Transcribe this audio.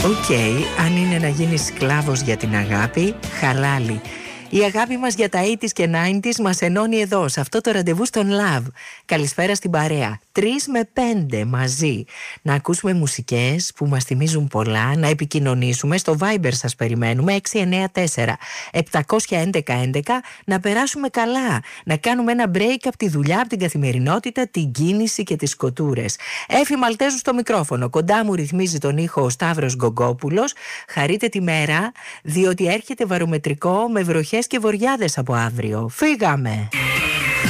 Οκ, αν είναι να γίνεις σκλάβος για την αγάπη, χαλάλι. Η αγάπη μας για τα 80s και 90s μας ενώνει εδώ, σε αυτό το ραντεβού στον Love. Καλησπέρα στην παρέα. 3 με 5 μαζί. Να ακούσουμε μουσικές που μας θυμίζουν πολλά, να επικοινωνήσουμε. Στο Viber σας περιμένουμε, 694 711 11, να περάσουμε καλά. Να κάνουμε ένα break από τη δουλειά, από την καθημερινότητα, την κίνηση και τις σκοτούρες. Έφη Μαλτέζου στο μικρόφωνο. Κοντά μου ρυθμίζει τον ήχο ο Σταύρος Γκογκόπουλος. Χαρείτε τη μέρα, διότι έρχεται βαρομετρικό με βροχές και βοριάδες από αύριο. Φύγαμε!